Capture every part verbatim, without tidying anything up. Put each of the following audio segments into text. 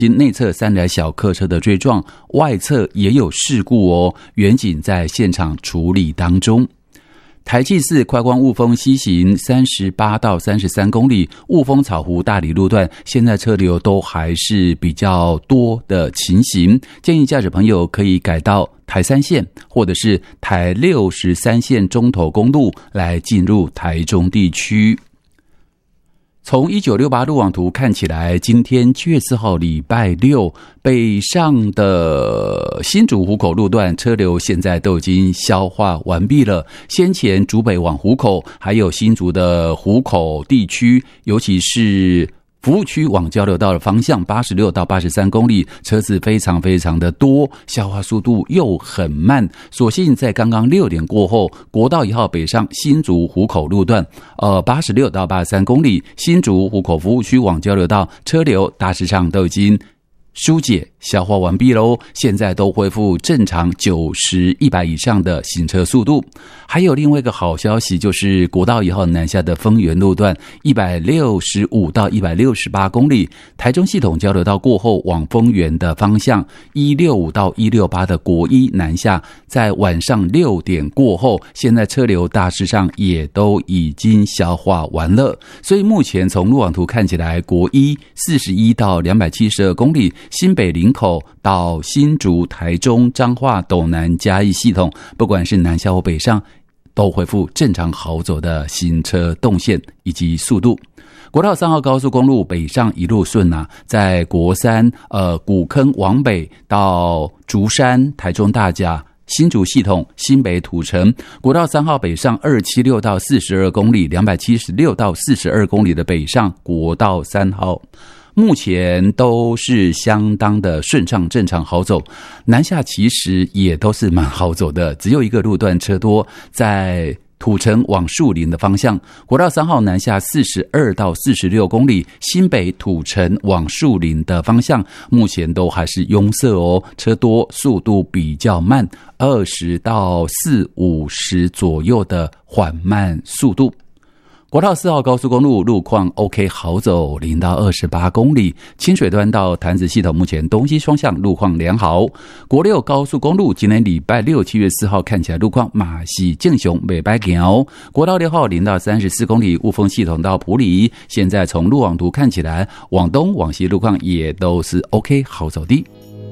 内侧三台小客车的追撞，外侧也有事故哦，远警在现场处理当中。台七四快光雾峰西行三十八到三十三公里，雾峰草湖大里路段现在车流都还是比较多的情形，建议驾驶朋友可以改到台三线或者是台六十三线中投公路来进入台中地区。从一九六八路网图看起来，今天七月四号礼拜六，北上的新竹湖口路段车流现在都已经消化完毕了。先前竹北往湖口，还有新竹的湖口地区，尤其是服务区往交流道的方向八十六到八十三公里，车子非常非常的多，消化速度又很慢。所幸在刚刚六点过后，国道一号北上新竹湖口路段呃八十六到八十三公里，新竹湖口服务区往交流道车流大致上都已经疏解消化完毕咯，现在都恢复正常九十、一百以上的行车速度。还有另外一个好消息，就是国道一号南下的丰原路段一百六十五到一百六十八公里，台中系统交流道过后往丰原的方向一六五到一六八的国一南下，在晚上六点过后，现在车流大致上也都已经消化完了。所以目前从路网图看起来，国一四十一到两百七十二公里，新北林口到新竹、台中、彰化、斗南、嘉义系统，不管是南下或北上，都恢复正常好走的行车动线以及速度。国道三号高速公路北上一路顺啊，在国三呃古坑往北到竹山、台中大甲、新竹系统、新北土城，国道三号北上二百七十六到四十二公里，两百七十六到四十二公里的北上国道三号。目前都是相当的顺畅正常好走，南下其实也都是蛮好走的，只有一个路段车多，在土城往树林的方向，国道三号南下四十二到四十六公里，新北土城往树林的方向目前都还是拥塞哦，车多，速度比较慢，二十到四五十左右的缓慢速度。国道四号高速公路路况 OK 好走，零到二十八公里，清水端到潭子系统目前东西双向路况良好。国六高速公路今天礼拜六七月四号看起来路况马是正常袂歹行。国道六号零到三十四公里，雾峰系统到埔里，现在从路网图看起来，往东往西路况也都是 OK 好走的。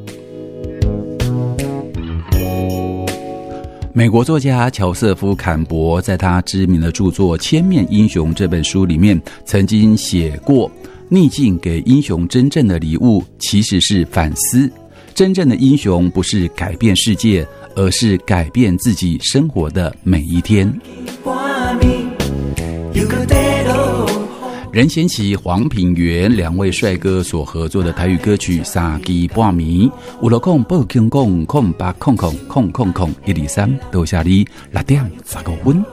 美国作家乔瑟夫·坎伯在他知名的著作《千面英雄》这本书里面曾经写过，逆境给英雄真正的礼物其实是反思。真正的英雄不是改变世界，而是改变自己生活的每一天。任贤齐、黄品源两位帅哥所合作的台语歌曲《三更半暝》，有了空报警讲空八空空空空空一二三，到下里六点十五分。